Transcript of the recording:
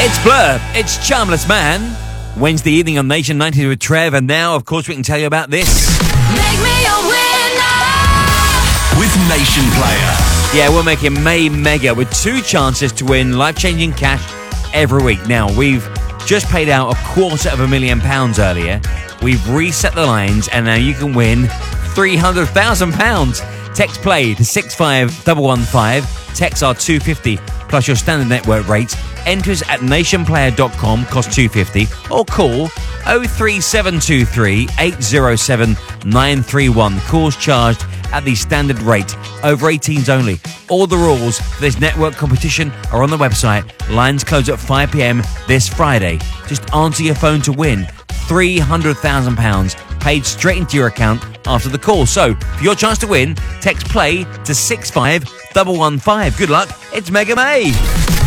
It's Blur, it's Charmless Man. Wednesday evening on Nation 90 with Trev, and now, of course, we can tell you about this. Make me a winner with Nation Player. Yeah, we're making May Mega with 2 chances to win life-changing cash every week. Now, we've just paid out £250,000 earlier. We've reset the lines, and now you can win £300,000. Text play to 65115. Text our 250 plus your standard network rates. Enters at nationplayer.com, cost $250, or call 03723 807 931. Calls charged at the standard rate. Over 18s only. All the rules for this network competition are on the website. Lines close at 5 p.m. this Friday. Just answer your phone to win £300,000 paid straight into your account after the call. So, for your chance to win, text play to 65115. Good luck, it's Mega May.